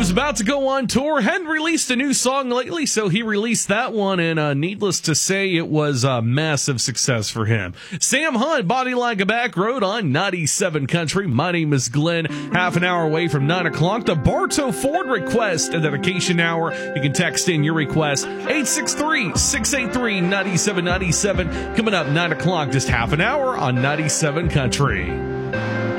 was about to go on tour, hadn't released a new song lately, so he released that one, and needless to say, it was a massive success for him. Sam Hunt, Body Like a Back Road on 97 Country. My name is Glenn. Half an hour away from 9 o'clock, the Bartow Ford Request and Dedication Hour. You can text in your request, 863-683-9797. Coming up 9 o'clock, just half an hour on 97 Country.